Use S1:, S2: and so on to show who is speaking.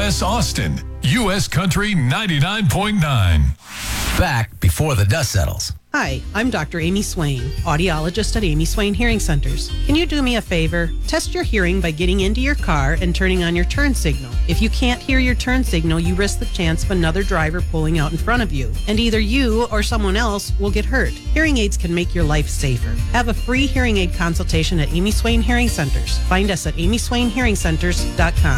S1: U.S. Austin, U.S. Country 99.9.
S2: Back before the dust settles.
S3: Hi, I'm Dr. Amy Swain, audiologist at Amy Swain Hearing Centers. Can you do me a favor? Test your hearing by getting into your car and turning on your turn signal. If you can't hear your turn signal, you risk the chance of another driver pulling out in front of you, and either you or someone else will get hurt. Hearing aids can make your life safer. Have a free hearing aid consultation at Amy Swain Hearing Centers. Find us at amyswainhearingcenters.com.